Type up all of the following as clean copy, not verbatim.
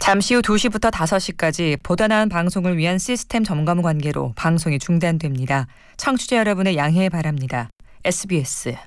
잠시 후 2시부터 5시까지 보다 나은 방송을 위한 시스템 점검 관계로 방송이 중단됩니다. 청취자 여러분의 양해 바랍니다. SBS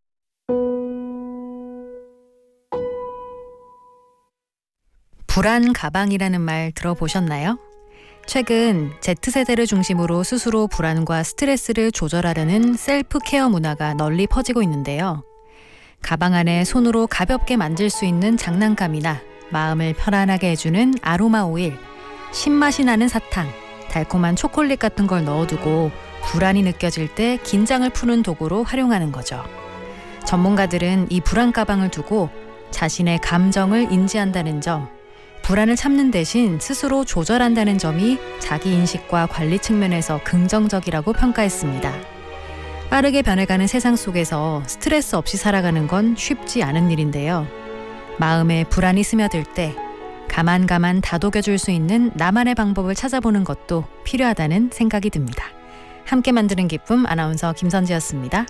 불안 가방이라는 말 들어보셨나요? 최근 Z세대를 중심으로 스스로 불안과 스트레스를 조절하려는 셀프 케어 문화가 널리 퍼지고 있는데요. 가방 안에 손으로 가볍게 만질 수 있는 장난감이나 마음을 편안하게 해주는 아로마 오일, 신맛이 나는 사탕, 달콤한 초콜릿 같은 걸 넣어두고 불안이 느껴질 때 긴장을 푸는 도구로 활용하는 거죠. 전문가들은 이 불안 가방을 두고 자신의 감정을 인지한다는 점, 불안을 참는 대신 스스로 조절한다는 점이 자기인식과 관리 측면에서 긍정적이라고 평가했습니다. 빠르게 변해가는 세상 속에서 스트레스 없이 살아가는 건 쉽지 않은 일인데요. 마음에 불안이 스며들 때 가만 다독여줄 수 있는 나만의 방법을 찾아보는 것도 필요하다는 생각이 듭니다. 함께 만드는 기쁨, 아나운서 김선지였습니다.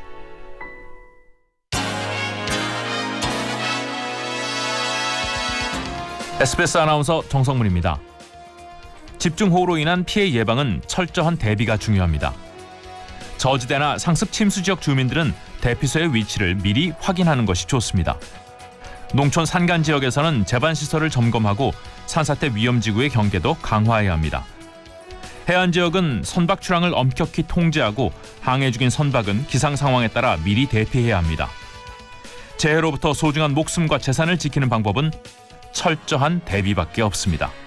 SBS 아나운서 정성문입니다. 집중호우로 인한 피해 예방은 철저한 대비가 중요합니다. 저지대나 상습 침수 지역 주민들은 대피소의 위치를 미리 확인하는 것이 좋습니다. 농촌 산간 지역에서는 제반시설을 점검하고 산사태 위험지구의 경계도 강화해야 합니다. 해안 지역은 선박 출항을 엄격히 통제하고 항해 중인 선박은 기상 상황에 따라 미리 대피해야 합니다. 재해로부터 소중한 목숨과 재산을 지키는 방법은 철저한 대비밖에 없습니다.